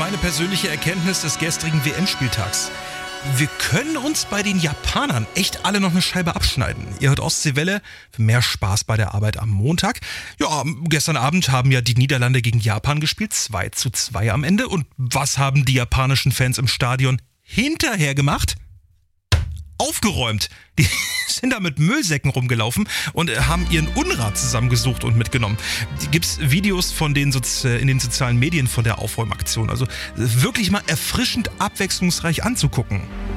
Meine persönliche Erkenntnis des gestrigen WM-Spieltags. Wir können uns bei den Japanern echt alle noch eine Scheibe abschneiden. Ihr hört Ostseewelle, für mehr Spaß bei der Arbeit am Montag. Ja, gestern Abend haben ja die Niederlande gegen Japan gespielt, 2:2 am Ende. Und was haben die japanischen Fans im Stadion hinterher gemacht? Aufgeräumt. Die sind da mit Müllsäcken rumgelaufen und haben ihren Unrat zusammengesucht und mitgenommen. Gibt's Videos von in den sozialen Medien von der Aufräumaktion. Also wirklich mal erfrischend abwechslungsreich anzugucken.